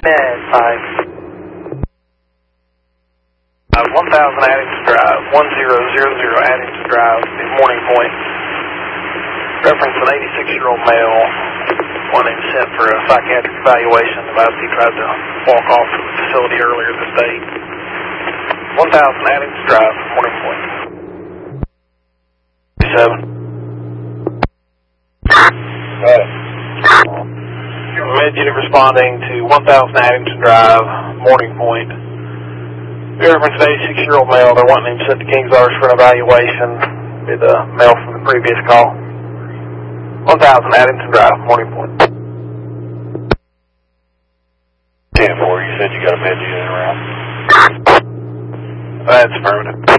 Med 5. 1000 Addington Drive, 1000 Addington Drive, the Morning Point. Reference an 86-year-old male, one who sent for a psychiatric evaluation about he tried to walk off from the facility earlier this day. 1000 Addington Drive, Morning Point. 7. Med unit responding to 1000 Addington Drive, Morning Point. Reference an 86-year-old male, they're wanting him sent to Kings Arch for an evaluation. Be the male from the previous call. 1000 Addington Drive, Morning Point. 10-4, you said you got a med unit around? That's affirmative.